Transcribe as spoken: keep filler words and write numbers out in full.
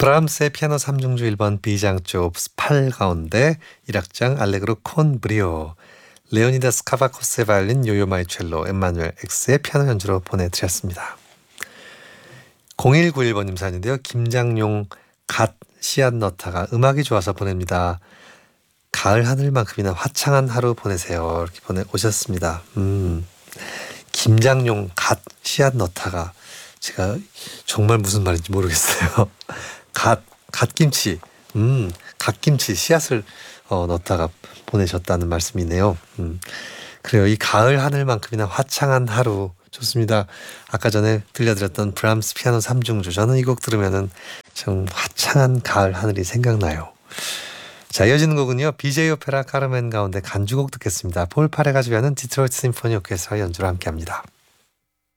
브람스의 피아노 삼중주 일 번 B장조 옵스 팔 가운데 일 악장 알레그로 콘 브리오, 레오니다스 카바코스의 바이올린, 요요마이 첼로, 엠마누엘 X의 피아노 연주로 보내드렸습니다. 공일구일 번님 사연인데요. 김장용 갓 씨앗 넣다가 음악이 좋아서 보냅니다. 가을 하늘만큼이나 화창한 하루 보내세요. 이렇게 보내오셨습니다. 음, 김장용 갓 씨앗 넣다가 제가 정말 무슨 말인지 모르겠어요. 갓, 갓김치, 음, 갓김치 씨앗을 어, 넣다가 보내셨다는 말씀이네요. 음, 그래요. 이 가을 하늘만큼이나 화창한 하루 좋습니다. 아까 전에 들려드렸던 브람스 피아노 삼중주, 저는 이 곡 들으면은 좀 화창한 가을 하늘이 생각나요. 자, 이어지는 곡은요. 비제이 오페라 카르멘 가운데 간주곡 듣겠습니다. 폴 파레가 주연은 디트로이트 심포니 오케스트라 연주로 함께합니다.